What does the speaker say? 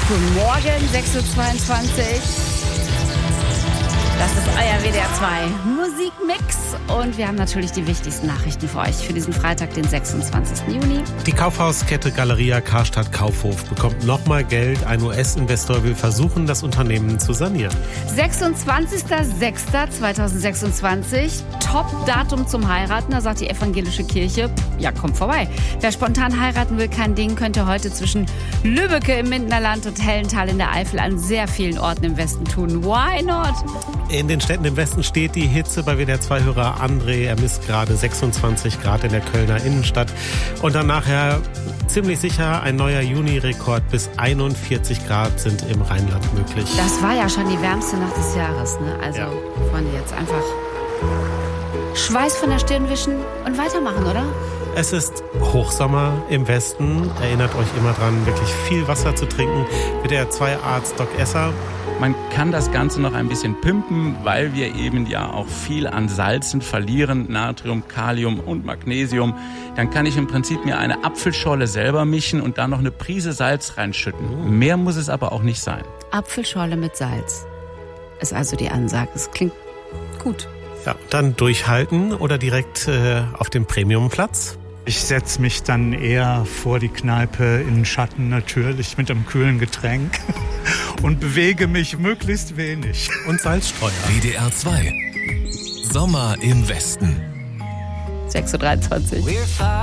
Guten Morgen, 6.22 Uhr. Das ist euer WDR 2 Musikmix und wir haben natürlich die wichtigsten Nachrichten für euch für diesen Freitag, den 26. Juni. Die Kaufhauskette Galeria Karstadt Kaufhof bekommt nochmal Geld. Ein US-Investor will versuchen, das Unternehmen zu sanieren. 26.06.2026, Top-Datum zum Heiraten. Da sagt die evangelische Kirche, ja, kommt vorbei. Wer spontan heiraten will, kein Ding, könnte heute zwischen Lübbecke im Mindener Land und Hellenthal in der Eifel an sehr vielen Orten im Westen tun. Why not? In den Städten im Westen steht die Hitze bei WDR 2-Hörer André. Er misst gerade 26 Grad in der Kölner Innenstadt. Und dann nachher ziemlich sicher ein neuer Juni-Rekord. Bis 41 Grad sind im Rheinland möglich. Das war ja schon die wärmste Nacht des Jahres, ne? Also, ja. Freunde, jetzt einfach Schweiß von der Stirn wischen und weitermachen, oder? Es ist Hochsommer im Westen. Erinnert euch immer dran, wirklich viel Wasser zu trinken. WDR 2-Arzt Doc Esser. Man kann das Ganze noch ein bisschen pimpen, weil wir eben ja auch viel an Salzen verlieren, Natrium, Kalium und Magnesium. Dann kann ich im Prinzip mir eine Apfelschorle selber mischen und da noch eine Prise Salz reinschütten. Mehr muss es aber auch nicht sein. Apfelschorle mit Salz ist also die Ansage. Es klingt gut. Ja, dann durchhalten oder direkt auf dem Premiumplatz. Ich setze mich dann eher vor die Kneipe in den Schatten natürlich mit einem kühlen Getränk und bewege mich möglichst wenig. Und Salzstreuer. WDR 2. Sommer im Westen. 6.23 Uhr.